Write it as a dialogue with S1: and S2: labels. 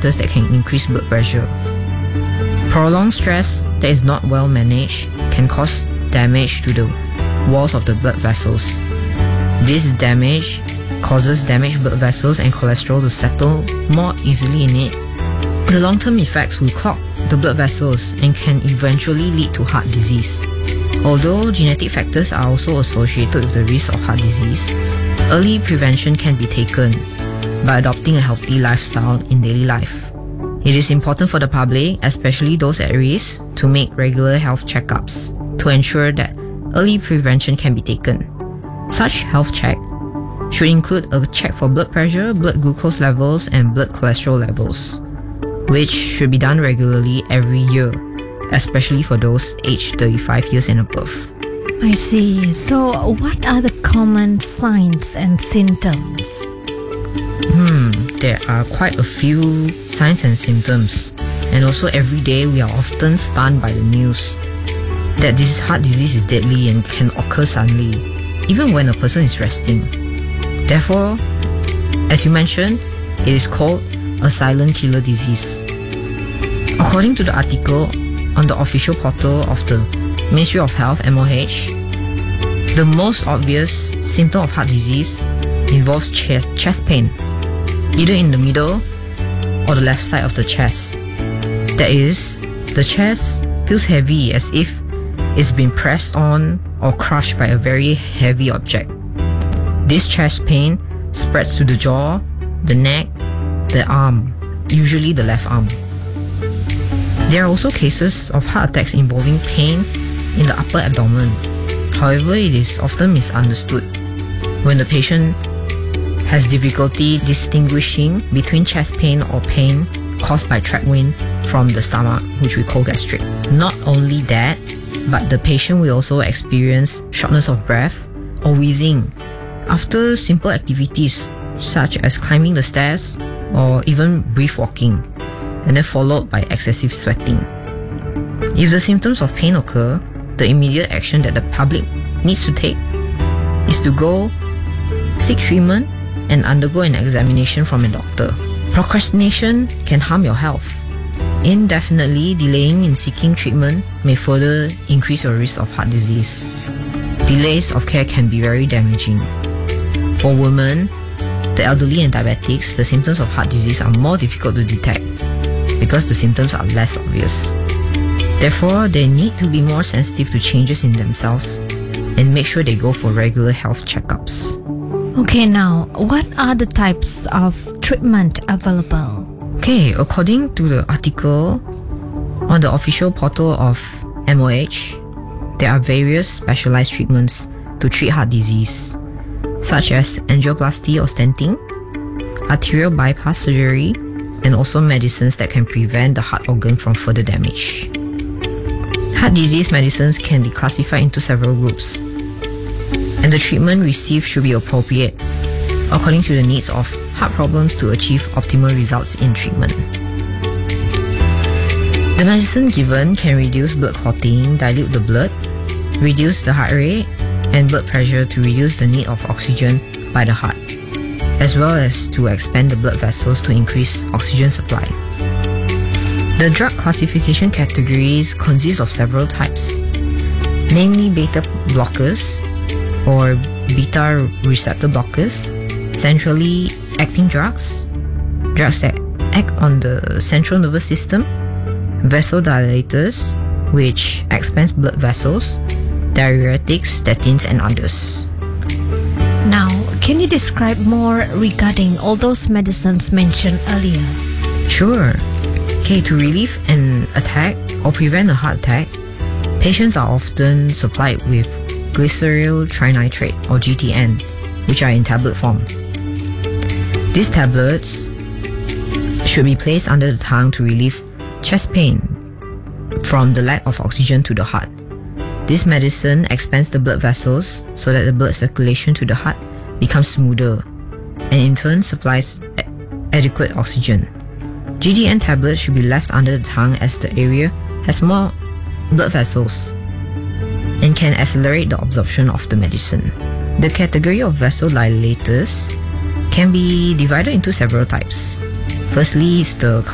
S1: factors that can increase blood pressure. Prolonged stress that is not well managed can cause damage to the walls of the blood vessels. This damage causes damaged blood vessels and cholesterol to settle more easily in it. The long-term effects will clog the blood vessels and can eventually lead to heart disease. Although genetic factors are also associated with the risk of heart disease, early prevention can be taken by adopting a healthy lifestyle in daily life. It is important for the public, especially those at risk, to make regular health checkups to ensure that early prevention can be taken. Such health check should include a check for blood pressure, blood glucose levels, and blood cholesterol levels, which should be done regularly every year, especially for those aged 35 years and above.
S2: I see. So what are the common signs and symptoms?
S1: There are quite a few signs and symptoms, and also every day we are often stunned by the news that this heart disease is deadly and can occur suddenly, even when a person is resting. Therefore, as you mentioned, it is called a silent killer disease. According to the article on the official portal of the Ministry of Health, MOH, the most obvious symptom of heart disease involves chest pain, either in the middle or the left side of the chest. That is, the chest feels heavy as if it's been pressed on or crushed by a very heavy object. This chest pain spreads to the jaw, the neck, the arm, usually the left arm. There are also cases of heart attacks involving pain in the upper abdomen. However, it is often misunderstood when the patient has difficulty distinguishing between chest pain or pain caused by trapped wind from the stomach, which we call gastric. Not only that, but the patient will also experience shortness of breath or wheezing after simple activities such as climbing the stairs or even brief walking, and then followed by excessive sweating. If the symptoms of pain occur, the immediate action that the public needs to take is to go seek treatment and undergo an examination from a doctor. Procrastination can harm your health. Indefinitely delaying in seeking treatment may further increase your risk of heart disease. Delays of care can be very damaging. For women, the elderly and diabetics, the symptoms of heart disease are more difficult to detect because the symptoms are less obvious. Therefore, they need to be more sensitive to changes in themselves and make sure they go for regular health checkups.
S2: Okay, now, what are the types of treatment available?
S1: Okay, according to the article on the official portal of MOH, there are various specialized treatments to treat heart disease, such as angioplasty or stenting, arterial bypass surgery, and also medicines that can prevent the heart organ from further damage. Heart disease medicines can be classified into several groups, and the treatment received should be appropriate according to the needs of heart problems to achieve optimal results in treatment. The medicine given can reduce blood clotting, dilute the blood, reduce the heart rate and blood pressure to reduce the need of oxygen by the heart, as well as to expand the blood vessels to increase oxygen supply. The drug classification categories consist of several types, namely beta blockers or beta receptor blockers, centrally acting drugs, drugs that act on the central nervous system, vasodilators, which expand blood vessels, diuretics, statins, and others.
S2: Now, can you describe more regarding all those medicines mentioned earlier?
S1: Sure. Okay, to relieve an attack or prevent a heart attack, patients are often supplied with glyceryl trinitrate or GTN, which are in tablet form. These tablets should be placed under the tongue to relieve chest pain from the lack of oxygen to the heart. This medicine expands the blood vessels so that the blood circulation to the heart becomes smoother and in turn supplies adequate oxygen. GTN tablets should be left under the tongue as the area has more blood vessels and can accelerate the absorption of the medicine. The category of vasodilators can be divided into several types. Firstly is the